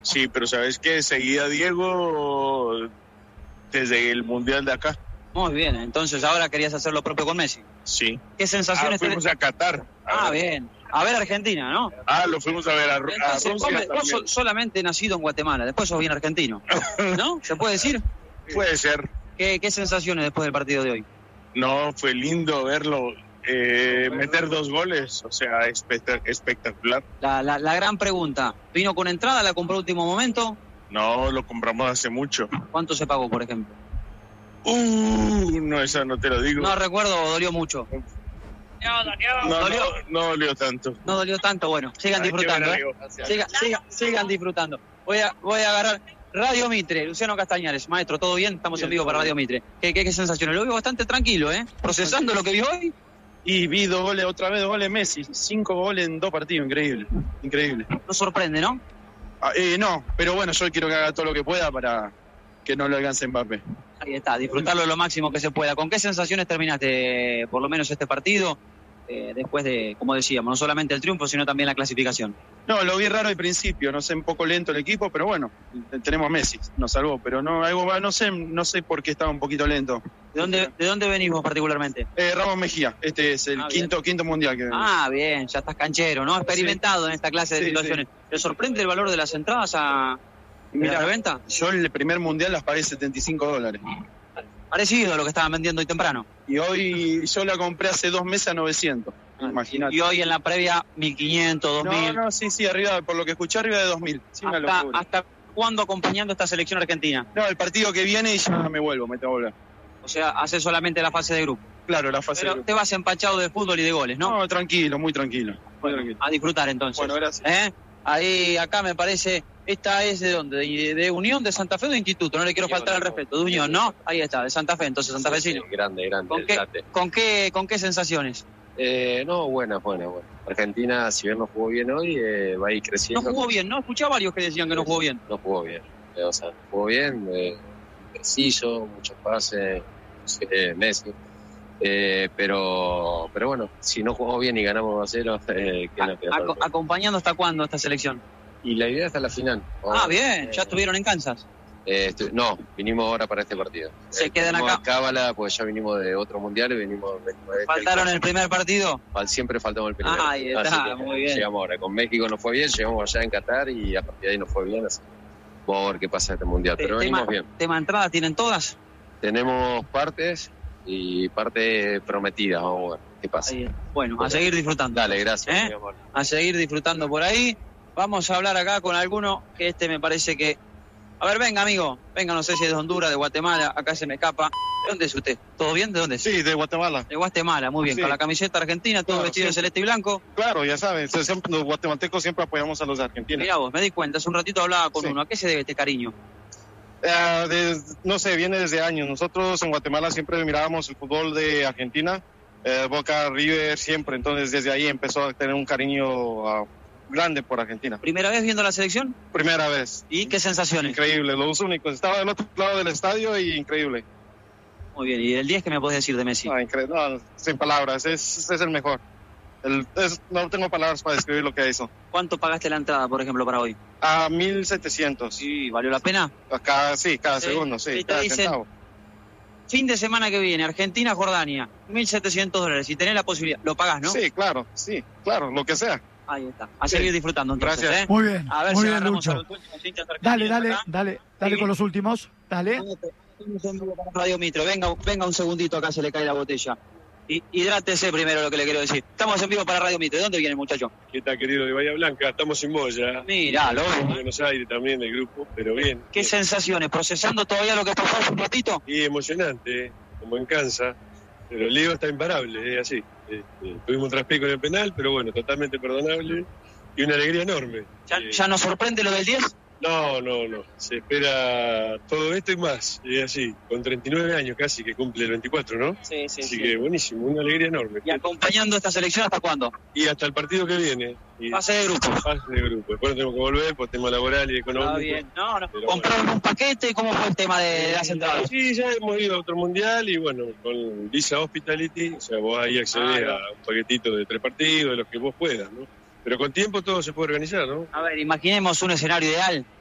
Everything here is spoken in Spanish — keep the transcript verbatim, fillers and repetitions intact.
Sí, pero ¿sabes qué? Seguía Diego desde el Mundial de acá. Muy bien, entonces ahora querías hacer lo propio con Messi. Sí. ¿Qué sensaciones ah, fuimos te... a Qatar. A ah, ver. bien. A ver Argentina, ¿no? Ah, lo fuimos a ver a, entonces, a Rusia hombre, vos también. so, solamente nacido en Guatemala, después sos bien argentino, ¿no? ¿Se puede decir? Puede ser. ¿Qué, qué sensaciones después del partido de hoy? No, fue lindo verlo. Eh, meter dos goles, o sea, espectacular. La, la, la gran pregunta, ¿vino con entrada, la compró último momento? No, lo compramos hace mucho. ¿Cuánto se pagó, por ejemplo? Uh, no, eso no te lo digo. No recuerdo, dolió mucho. No, no, ¿Dolió? no, no dolió tanto. No dolió tanto, bueno, sigan Ay, disfrutando. ¿eh? Siga, siga, sigan disfrutando. Voy a, voy a agarrar Radio Mitre, Luciano Castañares. Maestro, ¿todo bien? Estamos bien, en vivo para Radio Mitre. ¿Qué, qué, qué sensaciones? Lo veo bastante tranquilo, ¿eh? Procesando lo que vio hoy. Y vi dos goles, otra vez dos goles Messi. Cinco goles en dos partidos, increíble. Increíble. No sorprende, ¿no? Ah, eh, no, pero bueno, yo quiero que haga todo lo que pueda para que no lo alcance Mbappé. Ahí está, disfrutarlo lo máximo que se pueda. ¿Con qué sensaciones terminaste, por lo menos, este partido? Eh, después de, como decíamos, no solamente el triunfo, sino también la clasificación. No, lo vi raro al principio, no sé, un poco lento el equipo, pero bueno, tenemos a Messi, nos salvó, pero no, algo, no sé, no sé por qué estaba un poquito lento. ¿De dónde, de dónde venís vos particularmente? Eh, Ramos Mejía, este es el ah, quinto, quinto mundial que venimos. Ah, bien, ya estás canchero, ¿no? Experimentado sí. en esta clase de sí, situaciones. Sí. ¿Te sorprende el valor de las entradas a Mira, la reventa? Yo el primer mundial las pagué setenta y cinco dólares. Parecido a lo que estaban vendiendo hoy temprano. Y hoy yo la compré hace dos meses a novecientos. Imagínate. Y hoy en la previa mil quinientos, dos mil. No, no, sí, sí, arriba, por lo que escuché, arriba de dos mil. Sí, hasta, ¿Hasta cuándo acompañando esta selección argentina? No, el partido que viene y ya me vuelvo, me tengo que volver. O sea, hace solamente la fase de grupo. Claro, la fase Pero de grupo. te vas empachado de fútbol y de goles, ¿no? No, tranquilo, muy tranquilo. Muy tranquilo. A disfrutar entonces. Bueno, gracias. ¿Eh? Ahí, acá me parece, esta es de dónde, de, de Unión, de Santa Fe o de Instituto, no le quiero faltar al respeto, de Unión, ¿no? Ahí está, de Santa Fe, entonces Santa sí, Fecino. Sí, grande, grande. ¿Con qué, ¿con, qué, ¿Con qué sensaciones? Eh, no, buena, buena, buena. Argentina, si bien no jugó bien hoy, eh, va a ir creciendo. No jugó bien, ¿no? Escuché a varios que decían que no jugó bien. No jugó bien, eh, o sea, no jugó bien, eh, preciso, muchos pases, eh, Messi. Eh, pero pero bueno, si no jugamos bien y ganamos dos a cero, eh, ¿qué nos queda? Ac- ¿Acompañando hasta cuándo esta selección? Y la idea es hasta la final. Ah, bien, eh, ya estuvieron en Kansas. Eh, estu- no, vinimos ahora para este partido. Se eh, quedan acá. A Cábala, pues ya vinimos de otro mundial y venimos. venimos de ¿Faltaron el primer partido? Siempre faltamos el primero. Ah, ahí está, muy bien. Llegamos ahora. Con México nos fue bien, llegamos allá en Qatar y a partir de ahí nos fue bien. Así. Vamos a ver qué pasa en este mundial. Pero venimos tema, bien. ¿Tema entrada tienen todas? Tenemos partes y parte prometida. Vamos a ver qué pasa. Ahí, bueno, bueno, a seguir disfrutando. Dale, gracias. ¿Eh? A seguir disfrutando por ahí. Vamos a hablar acá con alguno que este me parece que... A ver, venga, amigo. Venga, no sé si es de Honduras, de Guatemala. Acá se me escapa. ¿De dónde es usted? ¿Todo bien? ¿De dónde es? Sí, de Guatemala. De Guatemala, muy bien. Sí. Con la camiseta argentina, todo claro, vestido de celeste y blanco. Claro, ya saben. Siempre, los guatemaltecos siempre apoyamos a los argentinos. Mirá vos, me di cuenta. Hace un ratito hablaba con sí. uno. ¿A qué se debe este cariño? Uh, de, no sé, viene desde años. Nosotros en Guatemala siempre mirábamos el fútbol de Argentina. Eh, Boca, River, siempre. Entonces, desde ahí empezó a tener un cariño... Uh, grande por Argentina. ¿Primera vez viendo la selección? Primera vez. ¿Y qué sensaciones? Increíble, los únicos. Estaba del otro lado del estadio y increíble. Muy bien, ¿y el diez qué me podés decir de Messi? No, increíble, no, sin palabras, es, es el mejor. El, es, no tengo palabras para describir lo que hizo. ¿Cuánto pagaste la entrada, por ejemplo, para hoy? A mil setecientos. ¿Sí, valió la pena? Cada, sí, cada ¿Sí? segundo, sí, sí cada dicen, centavo. Fin de semana que viene, Argentina, Jordania, mil setecientos dólares. Si tenés la posibilidad, ¿lo pagás, no? Sí, claro, sí, claro, lo que sea. Ahí está. A seguir sí. disfrutando entonces. Gracias. ¿eh? Muy bien. A ver muy si bien, Lucho. Dale, dale, acá. dale, dale sí. con los últimos. Dale. Radio Mitre. Venga, venga un segundito acá, se le cae la botella. Y, hidrátese primero lo que le quiero decir. Estamos en vivo para Radio Mitre. ¿De dónde viene el muchacho? ¿Qué tal, querido? De Bahía Blanca. Estamos en Moya. Mirá, lo ves. Buenos Aires también, del grupo, pero bien. ¿Qué bien. sensaciones? ¿Procesando todavía lo que pasó hace un ratito? Y emocionante, como en Kansas. Pero Leo está imparable, es así. Este, tuvimos un traspié con el penal, pero bueno, totalmente perdonable. Y una alegría enorme. ¿Ya, eh, ¿ya nos sorprende lo del diez? No, no, no. Se espera todo esto y más. Es así, con treinta y nueve años casi, que cumple el veinticuatro, ¿no? Sí, sí, Así sí. que buenísimo, una alegría enorme. ¿Y acompañando esta selección hasta cuándo? Y hasta el partido que viene. Y fase de grupo. Fase de grupo. Después tenemos que volver por tema laboral y económico. Está bien. No, no. ¿Compraron bueno. un paquete? ¿Cómo fue el tema de, de las entradas? Sí, ya hemos ido a otro mundial y bueno, con Visa Hospitality, o sea, vos ahí accedés ah, a un paquetito de tres partidos, de los que vos puedas, ¿no? Pero con tiempo todo se puede organizar, ¿no? A ver, imaginemos un escenario ideal.